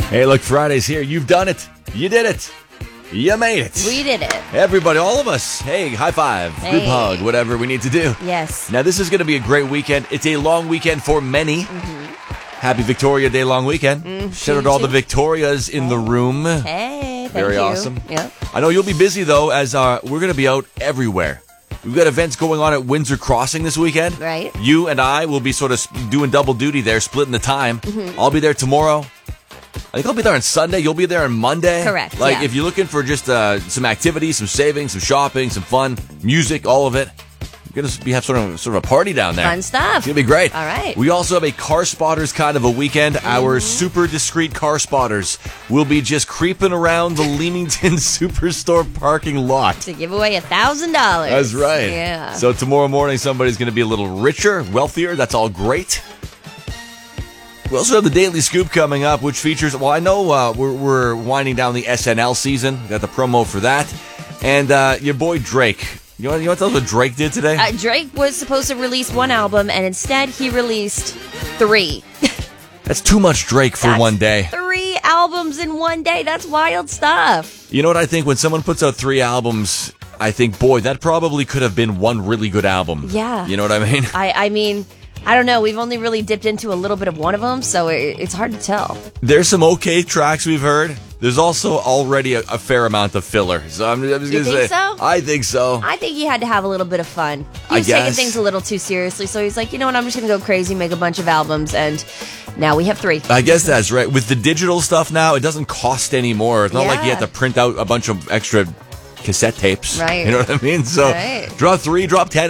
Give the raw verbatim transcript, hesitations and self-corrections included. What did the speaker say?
Hey, look, Friday's here. You've done it. You did it. You made it. We did it. Everybody, all of us. Hey, high five, Hey. group hug, whatever we need to do. Yes. Now, this is going to be a great weekend. It's a long weekend for many. Mm-hmm. Happy Victoria Day long weekend. Mm, Shout out to all the Victorias in the room. Hey, thank Very you. awesome. Yep. I know you'll be busy, though, as uh, we're going to be out everywhere. We've got events going on at Windsor Crossing this weekend. Right. You and I will be sort of doing double duty there, splitting the time. Mm-hmm. I'll be there tomorrow. I think I'll be there on Sunday. You'll be there on Monday. Correct, Like, yeah. if you're looking for just uh, some activities, some savings, some shopping, some fun, music, all of it, we're going to be have sort of sort of a party down there. Fun stuff. It's going to be great. All right. We also have a car spotters kind of a weekend. Mm-hmm. Our super discreet car spotters will be just creeping around the Leamington Superstore parking lot. To give away a thousand dollars. That's right. Yeah. So tomorrow morning, somebody's going to be a little richer, wealthier. That's all great. We also have the Daily Scoop coming up, which features, well, I know uh, we're, we're winding down the S N L season. We got the promo for that. And uh, your boy Drake. You want, you want to tell us what Drake did today? Uh, Drake was supposed to release one album, and instead he released three. That's too much Drake for That's one day. Three albums in one day. That's wild stuff. You know what I think? When someone puts out three albums, I think, boy, that probably could have been one really good album. Yeah. You know what I mean? I, I mean, I don't know. We've only really dipped into a little bit of one of them, so it, it's hard to tell. There's some okay tracks we've heard. There's also already a, a fair amount of filler. So I'm, I'm just You going to think say, so? I think so. I think he had to have a little bit of fun. He I was taking guess. things a little too seriously, so he's like, you know what, I'm just going to go crazy, make a bunch of albums, and now we have three. I guess that's right. With the digital stuff now, it doesn't cost anymore. It's not like you Yeah. have to print out a bunch of extra cassette tapes. Right. You know what I mean? So Right. drop three, drop ten.